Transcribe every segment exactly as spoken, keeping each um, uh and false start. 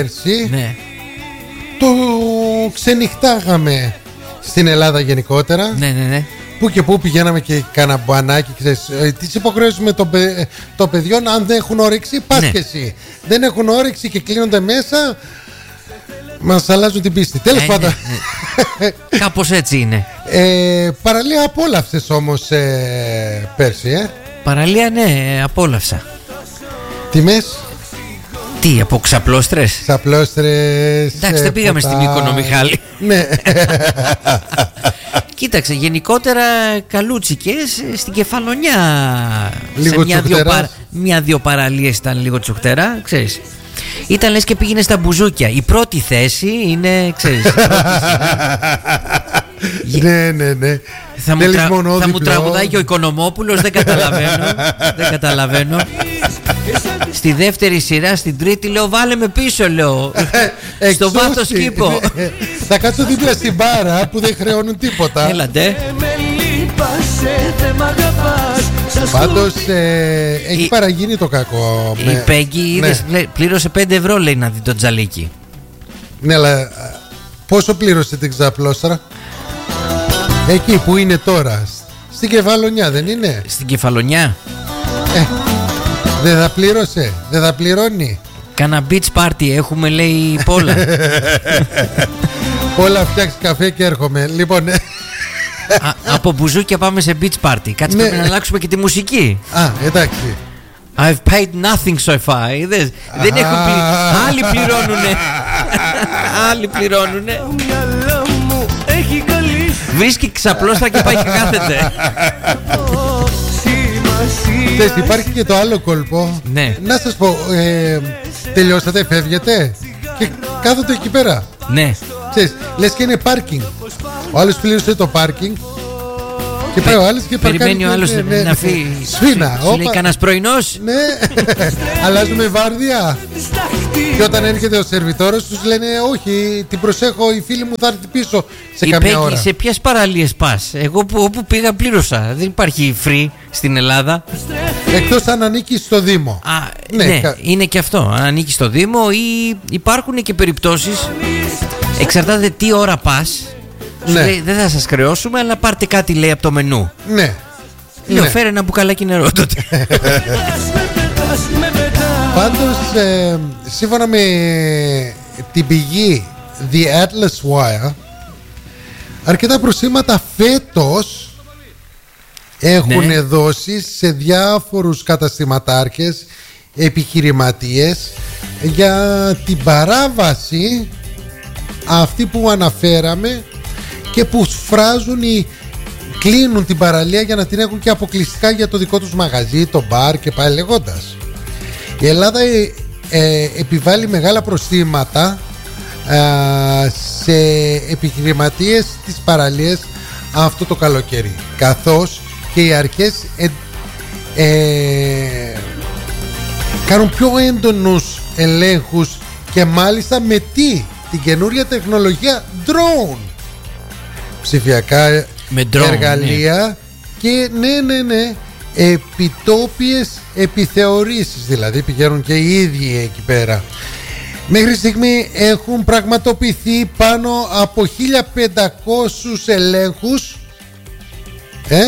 πέρσι, ναι, το ξενυχτάγαμε στην Ελλάδα γενικότερα. Ναι, ναι, ναι. Πού και πού πηγαίναμε και κάνα μπανάκι. Τις υποχρεώσεις με το, παι, το παιδιών, αν δεν έχουν όρεξη, πας ναι. και εσύ. Δεν έχουν όρεξη και κλείνονται μέσα, μας αλλάζουν την πίστη. Τέλος ε, πάντων. Ναι, ναι. Κάπως έτσι είναι. Ε, παραλία απόλαυσες όμως ε, πέρσι, ε? Παραλία, ναι, απόλαυσα. Τιμές? Τι, από ξαπλώστρες? Ξαπλώστρες. Εντάξει, δεν πήγαμε στην Μύκονο, Μιχάλη. Ναι. Κοίταξε, γενικότερα καλούτσικες στην Κεφαλονιά. Λίγο σε μια-δυο παρα... μια-δυο παραλίες ήταν λίγο τσουχτέρα, ξέρεις. Ήταν λες και πήγαινε στα μπουζούκια. Η πρώτη θέση είναι, ξέρεις. Ναι, ναι, ναι. Θα μου, τρα... θα μου τραγουδάει και ο Οικονομόπουλος. Δεν καταλαβαίνω. Δεν καταλαβαίνω. Στη δεύτερη σειρά, στην τρίτη, λέω βάλε με πίσω, λέω. Στο βάθος κήπο. Θα κάτσω δίπλα στην μπάρα που δεν χρεώνουν τίποτα. Έλατε. Πάντως ε, έχει η... παραγίνει το κακό. Η με... Πέγγι ναι. πλήρωσε πέντε ευρώ, λέει, να δει το τζαλίκι. Ναι, αλλά πόσο πλήρωσε την ξαπλώστρα? Εκεί που είναι τώρα, στην Κεφαλονιά, δεν είναι? Στην Κεφαλονιά. Ε, δεν θα πλήρωσε, δεν θα πληρώνει. Κάνα beach party έχουμε, λέει, Πόλα. Πόλα, φτιάξει καφέ και έρχομαι. Λοιπόν, Α, από μπουζούκια πάμε σε beach party. Κάτσε, ναι. Πρέπει να αλλάξουμε και τη μουσική. Α, εντάξει. I've paid nothing so far. Δεν, δεν έχουν πλη... Άλλοι πληρώνουνε. Άλλοι πληρώνουνε. Βρίσκει ξαπλώστρα και πάει και κάθεται. Θες, υπάρχει και το άλλο κόλπο. Ναι. Να σας πω, ε, τελειώσατε, φεύγετε και κάθονται εκεί πέρα. Ναι. Ξέρεις, λες και είναι πάρκινγκ. Ο άλλος πλήρωσε το πάρκινγκ και πάει ο άλλος και παρκάρει. Περιμένει ο άλλος, ναι, ναι, να φύγει. Σφίνα. Σου λέει κανένας πρωινός. Ναι. Αλλάζουμε βάρδια. Και όταν έρχεται ο σερβιτόρος τους λένε όχι, την προσέχω, η φίλη μου θα έρθει πίσω σε η καμιά Πέγγι, ώρα. σε ποιες παραλίες πας? Εγώ που, όπου πήγα πλήρωσα. Δεν υπάρχει free στην Ελλάδα. Εκτός αν ανήκει στο Δήμο. Α, ναι, ναι κα... είναι και αυτό. Αν ανήκει στο Δήμο, ή υπάρχουν και περιπτώσεις. Εξαρτάται τι ώρα πας. Σου ναι. λέει, δεν θα σας χρεώσουμε, αλλά πάρτε κάτι, λέει, από το μενού. Ναι. Λέω, ναι. φέρε ένα μπουκαλάκι νερό τότε. Πάντως, ε, σύμφωνα με την πηγή The Atlas Wire, αρκετά προσήματα φέτος έχουν ναι. δώσει σε διάφορους καταστηματάρχες, επιχειρηματίες, για την παράβαση αυτή που αναφέραμε και που σφράζουν ή κλείνουν την παραλία για να την έχουν και αποκλειστικά για το δικό τους μαγαζί, το μπαρ και πάει λέγοντας. Η Ελλάδα ε, ε, επιβάλλει μεγάλα προστήματα ε, σε επιχειρηματίες της παραλίας αυτό το καλοκαίρι, καθώς και οι αρχές ε, ε, κάνουν πιο έντονους ελέγχους και μάλιστα με τι? Την καινούρια τεχνολογία drone, ψηφιακά με drone, εργαλεία ναι. Και ναι ναι ναι επιτόπιες επιθεωρήσεις, δηλαδή πηγαίνουν και οι ίδιοι εκεί πέρα. Μέχρι στιγμή έχουν πραγματοποιηθεί πάνω από χίλια πεντακόσιους ελέγχους ε,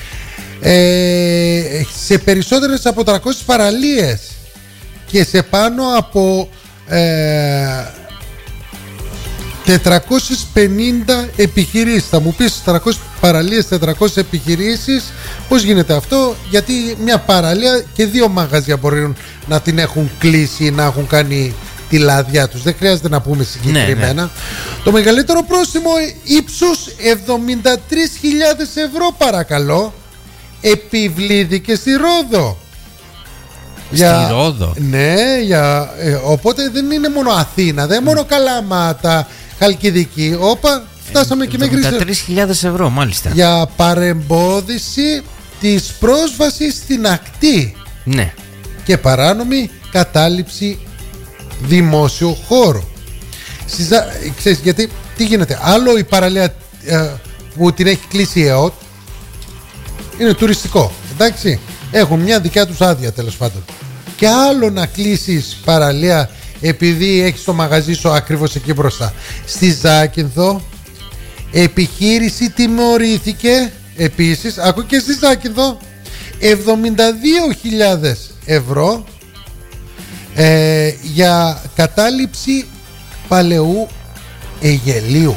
ε, σε περισσότερες από τριακόσιες παραλίες και σε πάνω από ε, τετρακόσιες πενήντα επιχειρήσεις. Θα μου πεις τετρακόσιες παραλίες, τετρακόσιες επιχειρήσεις, πώς γίνεται αυτό? Γιατί μια παραλία και δύο μαγαζιά μπορεί να την έχουν κλείσει ή να έχουν κάνει τη λάδια τους. Δεν χρειάζεται να πούμε συγκεκριμένα. Ναι, ναι. Το μεγαλύτερο πρόστιμο ύψους εβδομήντα τρεις χιλιάδες ευρώ, παρακαλώ, επιβλήθηκε στη Ρόδο. Στη για, Ρόδο. Ναι, για, ε, οπότε δεν είναι μόνο Αθήνα, δεν είναι μόνο Καλαμάτα, Χαλκιδική. Όπα, φτάσαμε ε, και μέχρι εβδομήντα τρεις χιλιάδες ευρώ, μάλιστα. Για παρεμπόδιση της πρόσβασης στην ακτή. Ναι. Και παράνομη κατάληψη δημόσιου χώρου. Συζα... Ξέρεις, γιατί τι γίνεται? Άλλο η παραλία ε, που την έχει κλείσει η ΕΟΤ, είναι τουριστικό, εντάξει, έχουν μια δικιά τους άδεια τέλος πάντων. Και άλλο να κλείσεις παραλία επειδή έχεις το μαγαζί σου ακριβώς εκεί μπροστά. Στη Ζάκυνθο επιχείρηση τιμωρήθηκε επίσης, άκου και στη Ζάκυνθο, εβδομήντα δύο χιλιάδες ευρώ ε, για κατάληψη παλαιού αιγελίου.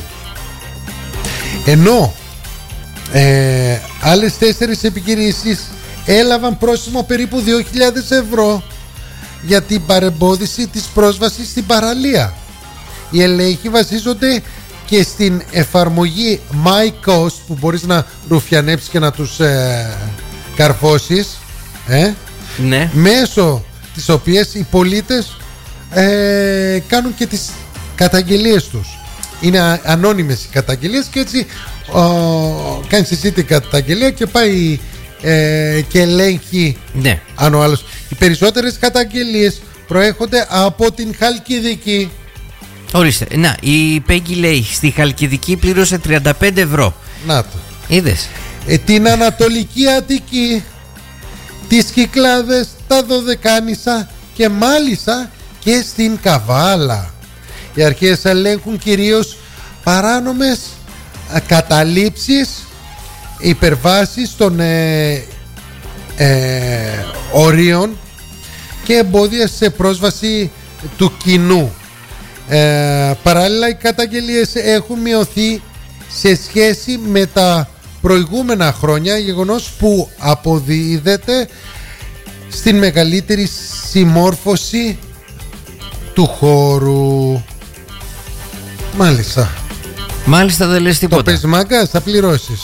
Ενώ ε, άλλες τέσσερις επιχειρήσεις έλαβαν πρόστιμο περίπου δύο χιλιάδες ευρώ για την παρεμπόδιση της πρόσβασης στην παραλία. Οι ελέγχοι βασίζονται και στην εφαρμογή MyCoast που μπορείς να ρουφιανέψεις και να τους ε, καρφώσεις ε, ναι. μέσω της οποίας οι πολίτες ε, κάνουν και τις καταγγελίες τους. Είναι ανώνυμες οι καταγγελίες και έτσι ο, κάνεις εσύ την καταγγελία και πάει ε, και ελέγχει ναι. αν ο άλλος. Οι περισσότερες καταγγελίες προέρχονται από την Χαλκιδική. Ορίστε, να, η Πέγγι λέει στη Χαλκιδική πλήρωσε τριάντα πέντε ευρώ. Να το. Είδες. Ε, την Ανατολική Αττική, τις Κυκλάδες, τα Δωδεκάνησα και μάλιστα και στην Καβάλα. Οι αρχές ελέγχουν κυρίως παράνομες α, καταλήψεις, υπερβάσεις των ε, ε, ορίων και εμπόδια σε πρόσβαση του κοινού. Ε, παράλληλα οι καταγγελίες έχουν μειωθεί σε σχέση με τα προηγούμενα χρόνια, γεγονός που αποδίδεται στην μεγαλύτερη συμμόρφωση του χώρου. Μάλιστα. Μάλιστα, δεν λες τίποτα. Το πες μάγκα, θα πληρώσεις.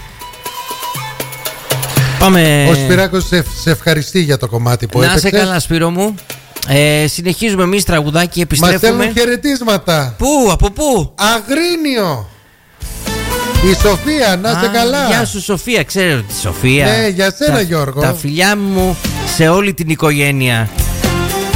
Πάμε. Ο Σπυράκος σε, σε ευχαριστεί για το κομμάτι που έπαιξες. Να σε καλά, Σπύρο μου. ε, Συνεχίζουμε εμείς τραγουδάκι, επιστρέφουμε. Μας στέλνουν χαιρετίσματα. Πού, από πού? Αγρίνιο. Η Σοφία, να σε καλά. Γεια σου Σοφία, ξέρω τη Σοφία. Ναι, για σένα τα, Γιώργο. Τα φιλιά μου σε όλη την οικογένεια.